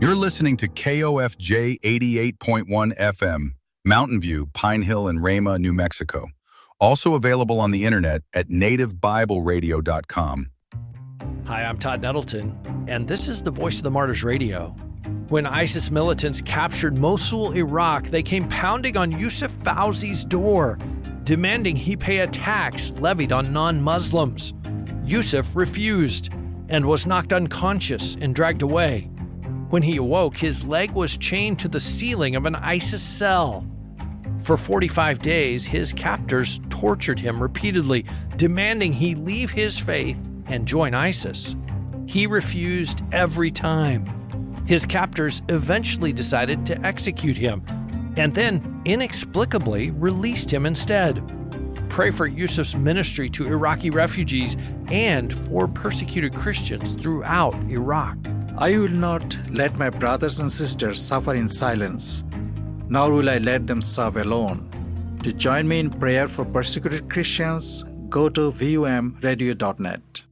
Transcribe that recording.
You're listening to KOFJ 88.1 FM, Mountain View, Pine Hill, and Rama, New Mexico. Also available on the internet at nativebibleradio.com. Hi, I'm Todd Nettleton, and this is the Voice of the Martyrs Radio. When ISIS militants captured Mosul, Iraq, they came pounding on Yusuf Fauzi's door, demanding he pay a tax levied on non-Muslims. Yusuf refused and was knocked unconscious and dragged away. When he awoke, his leg was chained to the ceiling of an ISIS cell. For 45 days, his captors tortured him repeatedly, demanding he leave his faith and join ISIS. He refused every time. His captors eventually decided to execute him, and then inexplicably released him instead. Pray for Yusuf's ministry to Iraqi refugees and for persecuted Christians throughout Iraq. I will not let my brothers and sisters suffer in silence, nor will I let them serve alone. To join me in prayer for persecuted Christians, go to vumradio.net.